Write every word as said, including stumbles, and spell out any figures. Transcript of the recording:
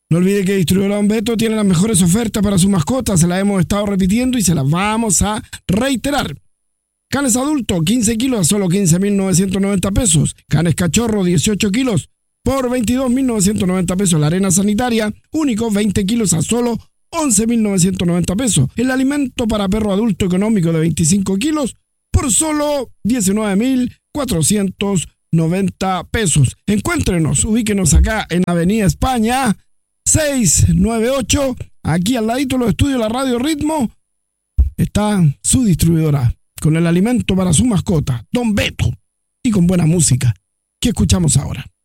No olvide que Distribuidora Don Beto tiene las mejores ofertas para su mascota, se las hemos estado repitiendo y se las vamos a reiterar. Canes adulto, quince kilos a solo quince mil novecientos noventa pesos. Canes cachorro, dieciocho kilos por veintidós mil novecientos noventa pesos. La arena sanitaria, único, veinte kilos a solo once mil novecientos noventa pesos. El alimento para perro adulto económico de veinticinco kilos por solo diecinueve mil cuatrocientos noventa pesos. Encuéntrenos, ubíquenos acá en Avenida España seiscientos noventa y ocho, aquí al ladito de los estudios de la Radio Ritmo, está su distribuidora, con el alimento para su mascota, Don Beto, y con buena música, que escuchamos ahora.